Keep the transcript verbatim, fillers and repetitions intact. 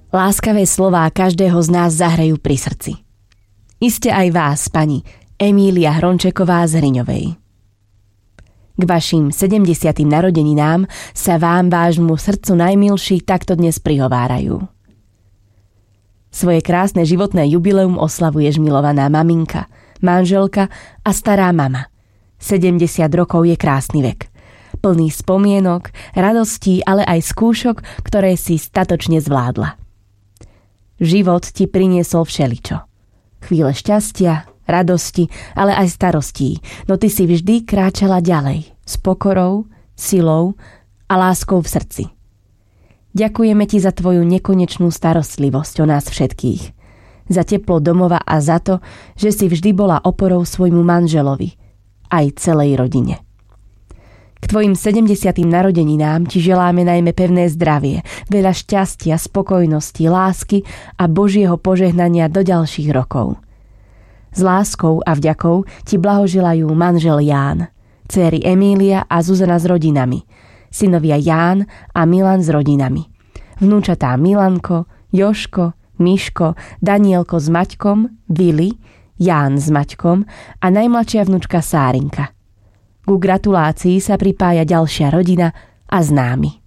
Láskavé slová každého z nás zahrejú pri srdci. Iste aj vás, pani Emília Hrončeková z Hriňovej. K vašim sedemdesiatym narodeninám sa vám, vášmu srdcu najmilší, takto dnes prihovárajú. Svoje krásne životné jubileum oslavuješ, milovaná maminka, manželka a stará mama. sedemdesiat rokov je krásny vek. Plný spomienok, radostí, ale aj skúšok, ktoré si statočne zvládla. Život ti priniesol všeličo. Chvíle šťastia, radosti, ale aj starostí, no ty si vždy kráčala ďalej, s pokorou, silou a láskou v srdci. Ďakujeme ti za tvoju nekonečnú starostlivosť o nás všetkých, za teplo domova a za to, že si vždy bola oporou svojmu manželovi, aj celej rodine. K tvojim sedemdesiatym narodeninám ti želáme najmä pevné zdravie, veľa šťastia, spokojnosti, lásky a Božieho požehnania do ďalších rokov. S láskou a vďakou ti blahoželajú manžel Ján, dcéry Emília a Zuzana s rodinami, synovia Ján a Milan s rodinami, vnúčatá Milanko, Joško, Miško, Danielko s Maťkom, Vili, Ján s Maťkom a najmladšia vnúčka Sárinka. Ku gratulácii sa pripája ďalšia rodina a známi.